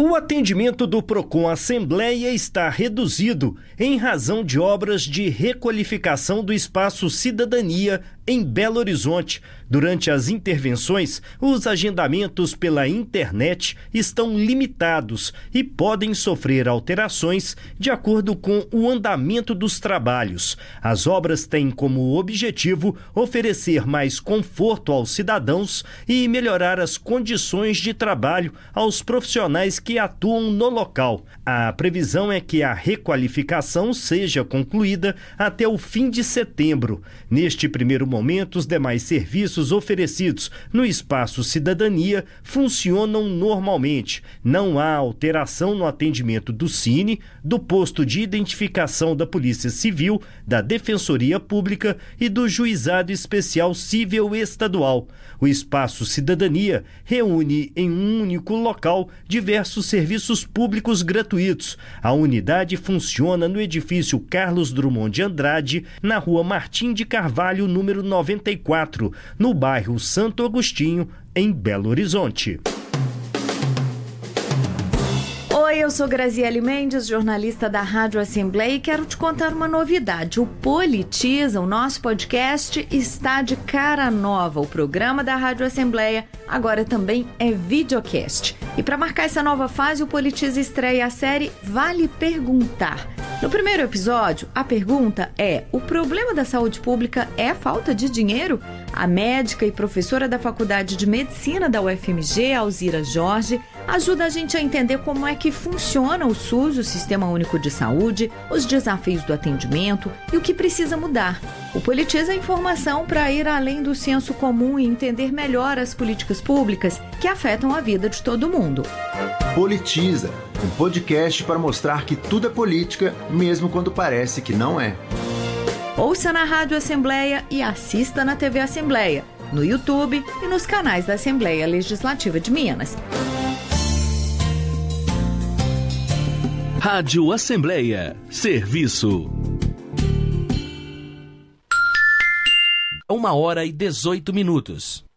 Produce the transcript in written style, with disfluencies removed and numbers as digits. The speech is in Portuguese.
O atendimento do Procon Assembleia está reduzido em razão de obras de requalificação do espaço Cidadania em Belo Horizonte. Durante as intervenções, os agendamentos pela internet estão limitados e podem sofrer alterações de acordo com o andamento dos trabalhos. As obras têm como objetivo oferecer mais conforto aos cidadãos e melhorar as condições de trabalho aos profissionais que atuam no local. A previsão é que a requalificação seja concluída até o fim de setembro. Neste primeiro momento, os demais serviços oferecidos no Espaço Cidadania funcionam normalmente. Não há alteração no atendimento do Cine, do Posto de Identificação da Polícia Civil, da Defensoria Pública e do Juizado Especial Civil Estadual. O Espaço Cidadania reúne em um único local diversos serviços públicos gratuitos. A unidade funciona no edifício Carlos Drummond de Andrade, na rua Martim de Carvalho, número 94, no bairro Santo Agostinho, em Belo Horizonte. Oi, eu sou Graziele Mendes, jornalista da Rádio Assembleia, e quero te contar uma novidade. O Politiza, o nosso podcast, está de cara nova. O programa da Rádio Assembleia agora também é videocast. E para marcar essa nova fase, o Politiza estreia a série Vale Perguntar. No primeiro episódio, a pergunta é: o problema da saúde pública é a falta de dinheiro? A médica e professora da Faculdade de Medicina da UFMG, Alzira Jorge, ajuda a gente a entender como é que funciona o SUS, o Sistema Único de Saúde, os desafios do atendimento e o que precisa mudar. O Politiza é informação para ir além do senso comum e entender melhor as políticas públicas que afetam a vida de todo mundo. Politiza, um podcast para mostrar que tudo é política, mesmo quando parece que não é. Ouça na Rádio Assembleia e assista na TV Assembleia, no YouTube e nos canais da Assembleia Legislativa de Minas. Rádio Assembleia. Serviço. 1h18.